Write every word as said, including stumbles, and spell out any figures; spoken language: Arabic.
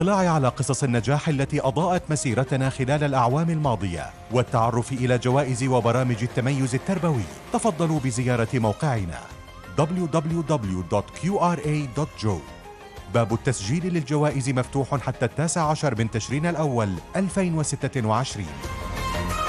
للاطلاع على قصص النجاح التي أضاءت مسيرتنا خلال الأعوام الماضية والتعرف إلى جوائز وبرامج التميز التربوي، تفضلوا بزيارة موقعنا دبليو دبليو دبليو دوت كيو آر إيه دوت جو. باب التسجيل للجوائز مفتوح حتى التاسع عشر من تشرين الأول ألفين وستة وعشرين.